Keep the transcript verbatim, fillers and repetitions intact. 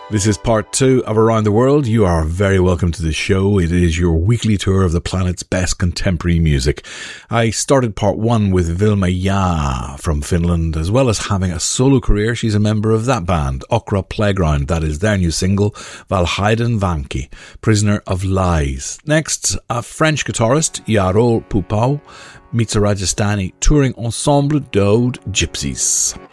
This is part two of Around the World. You are very welcome to the show. It is your weekly tour of the planet's best contemporary music. I started part one with Vilma Ja from Finland. As well as having a solo career, she's a member of that band, Okra Playground. That is their new single, Valheiden Vanki, Prisoner of Lies. Next, a French guitarist, Yarol Pupau, meets a Rajasthani touring ensemble, Dode Gypsies.